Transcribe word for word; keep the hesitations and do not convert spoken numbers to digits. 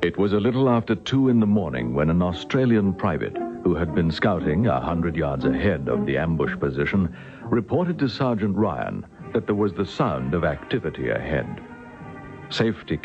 It was a little after two in the morning when an Australian private, who had been scouting a hundred yards ahead of the ambush position, reported to Sergeant Ryan that there was the sound of activity ahead. Safety